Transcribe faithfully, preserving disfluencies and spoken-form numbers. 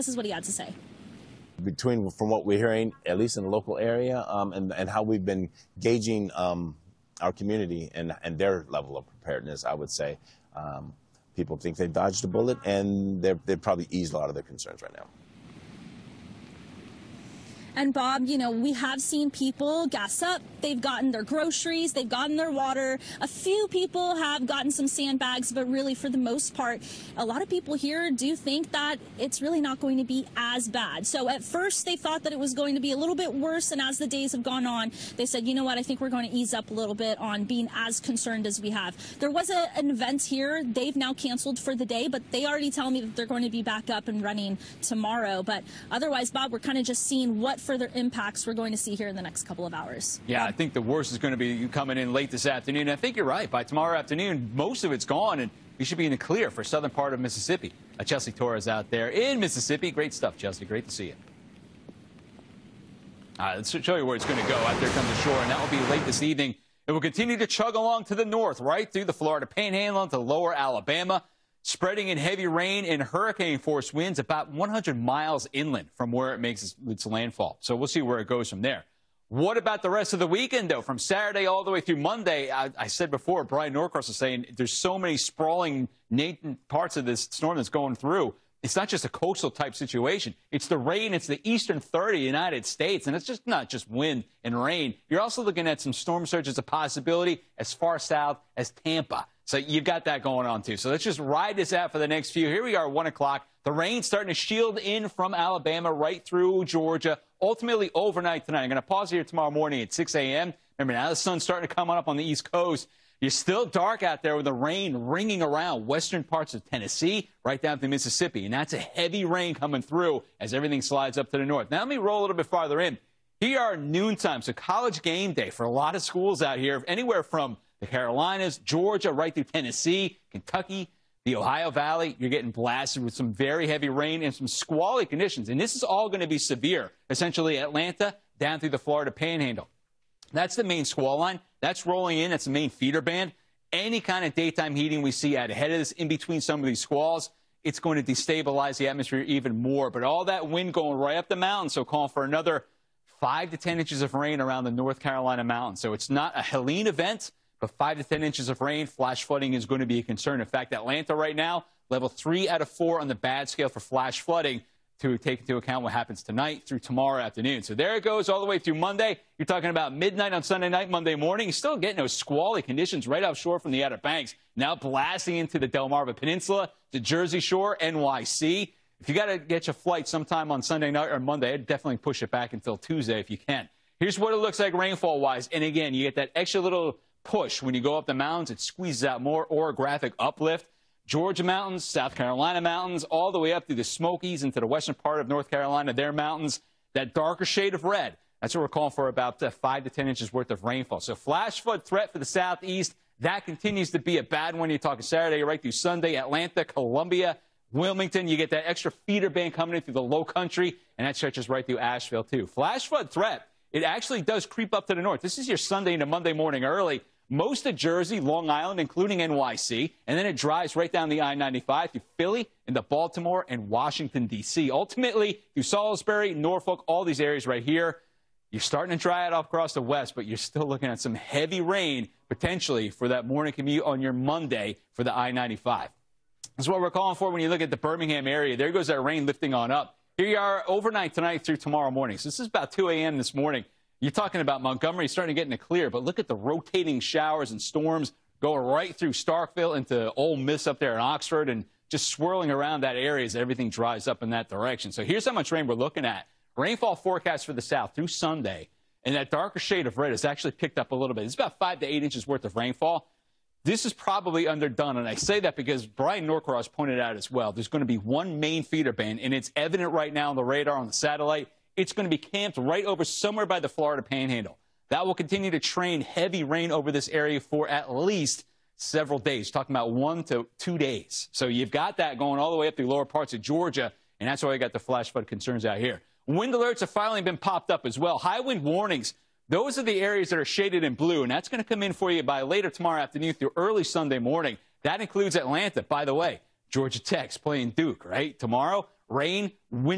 This is what he had to say. Between, from what we're hearing, at least in the local area, um, and, and how we've been gauging um, our community and, and their level of preparedness, I would say um, people think they've dodged a bullet, and they're, they've probably eased a lot of their concerns right now. And Bob, you know, we have seen people gas up. They've gotten their groceries, they've gotten their water. A few people have gotten some sandbags, but really for the most part, a lot of people here do think that it's really not going to be as bad. So at first they thought that it was going to be a little bit worse, and as the days have gone on, they said, you know what, I think we're going to ease up a little bit on being as concerned as we have. There was a, an event here. They've now canceled for the day, but they already tell me that they're going to be back up and running tomorrow. But otherwise, Bob, we're kind of just seeing what further impacts we're going to see here in the next couple of hours. Yeah, I think the worst is going to be coming in late this afternoon. I think you're right. By tomorrow afternoon, most of it's gone, and we should be in the clear for southern part of Mississippi. Uh, Chelsea Torres out there in Mississippi. Great stuff, Chelsea. Great to see you. All right, let's show you where it's going to go. Out there comes the shore, and that will be late this evening. It will continue to chug along to the north, right through the Florida Panhandle to lower Alabama, spreading in heavy rain and hurricane-force winds about one hundred miles inland from where it makes its, its landfall. So we'll see where it goes from there. What about the rest of the weekend, though? From Saturday all the way through Monday, I, I said before, Brian Norcross was saying there's so many sprawling parts of this storm that's going through. It's not just a coastal-type situation. It's the rain. It's the eastern third of the United States, and it's just not just wind and rain. You're also looking at some storm surges, a possibility as far south as Tampa. So you've got that going on, too. So let's just ride this out for the next few. Here we are, one o'clock. The rain starting to shield in from Alabama right through Georgia, ultimately overnight tonight. I'm going to pause here tomorrow morning at six a m Remember, now the sun's starting to come on up on the East Coast. You're still dark out there with the rain ringing around western parts of Tennessee, right down to Mississippi. And that's a heavy rain coming through as everything slides up to the north. Now let me roll a little bit farther in. Here are noontime, so college game day for a lot of schools out here, anywhere from the Carolinas, Georgia, right through Tennessee, Kentucky, the Ohio Valley. You're getting blasted with some very heavy rain and some squally conditions. And this is all going to be severe, essentially Atlanta down through the Florida Panhandle. That's the main squall line. That's rolling in. That's the main feeder band. Any kind of daytime heating we see out ahead of this in between some of these squalls, it's going to destabilize the atmosphere even more. But all that wind going right up the mountain, so calling for another five to ten inches of rain around the North Carolina mountains. So it's not a Helene event, but five to ten inches of rain. Flash flooding is going to be a concern. In fact, Atlanta right now, level three out of four on the bad scale for flash flooding, to take into account what happens tonight through tomorrow afternoon. So there it goes all the way through Monday. You're talking about midnight on Sunday night, Monday morning. You're still getting those squally conditions right offshore from the Outer Banks, now blasting into the Delmarva Peninsula, the Jersey Shore, N Y C. If you got to get your flight sometime on Sunday night or Monday, I'd definitely push it back until Tuesday if you can. Here's what it looks like rainfall-wise. And again, you get that extra little push when you go up the mountains. It squeezes out more orographic uplift. Georgia mountains, South Carolina mountains, all the way up through the Smokies into the western part of North Carolina, their mountains, that darker shade of red. That's what we're calling for, about uh, five to ten inches worth of rainfall. So flash flood threat for the southeast, that continues to be a bad one. You're talking Saturday right through Sunday, Atlanta, Columbia, Wilmington. You get that extra feeder band coming in through the low country, and that stretches right through Asheville, too. Flash flood threat, it actually does creep up to the north. This is your Sunday into Monday morning early. Most of Jersey, Long Island, including N Y C, and then it drives right down the I ninety-five through Philly, into Baltimore, and Washington, D C Ultimately, through Salisbury, Norfolk, all these areas right here. You're starting to dry out off across the west, but you're still looking at some heavy rain, potentially, for that morning commute on your Monday for the I ninety-five. That's what we're calling for when you look at the Birmingham area. There goes that rain lifting on up. Here you are overnight tonight through tomorrow morning. So this is about two a m this morning. You're talking about Montgomery starting to get in the clear, but look at the rotating showers and storms going right through Starkville into Ole Miss up there in Oxford and just swirling around that area as everything dries up in that direction. So here's how much rain we're looking at. Rainfall forecast for the south through Sunday, and that darker shade of red has actually picked up a little bit. It's about five to eight inches worth of rainfall. This is probably underdone, and I say that because Brian Norcross pointed out as well. There's going to be one main feeder band, and it's evident right now on the radar on the satellite. It's going to be camped right over somewhere by the Florida Panhandle. That will continue to train heavy rain over this area for at least several days, talking about one to two days. So you've got that going all the way up through lower parts of Georgia, and that's why we got the flash flood concerns out here. Wind alerts have finally been popped up as well. High wind warnings, those are the areas that are shaded in blue, and that's going to come in for you by later tomorrow afternoon through early Sunday morning. That includes Atlanta, by the way. Georgia Tech's playing Duke, right? Tomorrow, rain, wind.